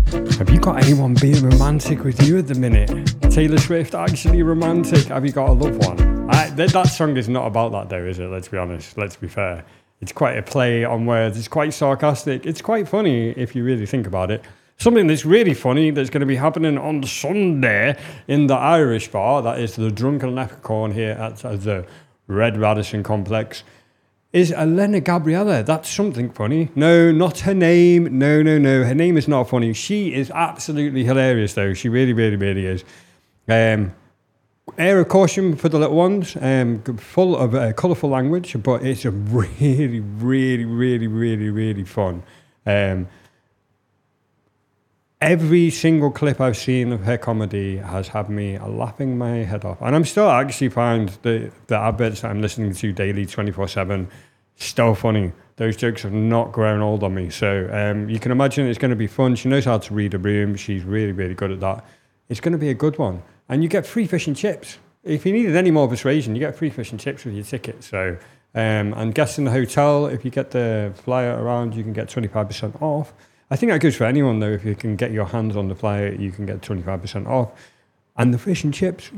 Have you got anyone being romantic with you at the minute? Taylor Swift actually romantic? Have you got a loved one? That song is not about that though, is it? Let's be honest. Let's be fair. It's quite a play on words. It's quite sarcastic. It's quite funny if you really think about it. Something that's really funny that's going to be happening on Sunday in the Irish bar, that is the Drunken Leprechaun here at the Red Radisson Complex, is Elena Gabriella. That's something funny. No, not her name. No. Her name is not funny. She is absolutely hilarious, though. She really, really, really is. Air of caution for the little ones. Full of colourful language, but it's a really, really, really, really, really fun. Every single clip I've seen of her comedy has had me laughing my head off. And I'm still actually find the adverts that I'm listening to daily 24/7 still funny. Those jokes have not grown old on me. So you can imagine it's going to be fun. She knows how to read a room. She's really, really good at that. It's going to be a good one. And you get free fish and chips. If you needed any more persuasion, you get free fish and chips with your ticket. So, and guests in the hotel, if you get the flyer around, you can get 25% off. I think that goes for anyone, though. If you can get your hands on the flyer, you can get 25% off. And the fish and chips,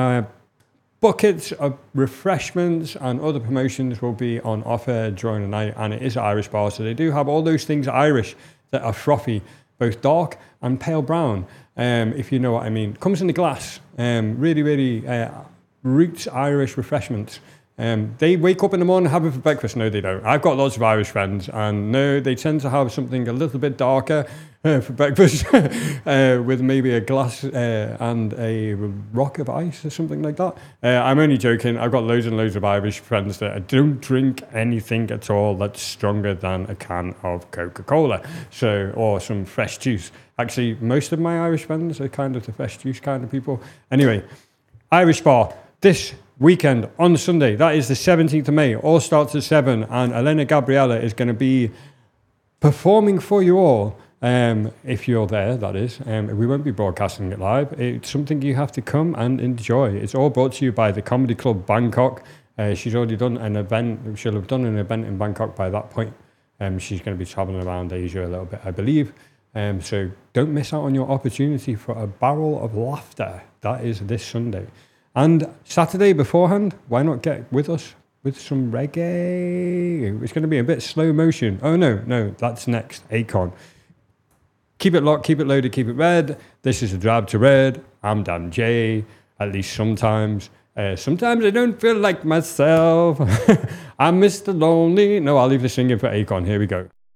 buckets of refreshments and other promotions will be on offer during the night. And it is an Irish bar, so they do have all those things Irish that are frothy, both dark and pale brown, if you know what I mean. Comes in the glass. Really, really roots Irish refreshments. They wake up in the morning and have it for breakfast. No, they don't. I've got lots of Irish friends, and no, they tend to have something a little bit darker for breakfast with maybe a glass and a rock of ice or something like that. I'm only joking. I've got loads and loads of Irish friends that don't drink anything at all that's stronger than a can of Coca-Cola, or some fresh juice. Actually, most of my Irish friends are kind of the fresh juice kind of people. Anyway, Irish bar. This weekend on Sunday, that is the 17th of May, all starts at 7, and Elena Gabriella is going to be performing for you all, if you're there, that is. We won't be broadcasting it live. It's something you have to come and enjoy. It's all brought to you by the Comedy Club Bangkok. She's already done an event. She'll have done an event in Bangkok by that point. She's going to be traveling around Asia a little bit, I believe. So don't miss out on your opportunity for a barrel of laughter. That is this Sunday. And Saturday beforehand, why not get with us with some reggae? It's going to be a bit slow motion. Oh, no, that's next. Akon. Keep it locked, keep it loaded, keep it red. This is a Drive to Red. I'm Dan J, at least sometimes. Sometimes I don't feel like myself. I'm Mr. Lonely. No, I'll leave the singing for Akon. Here we go.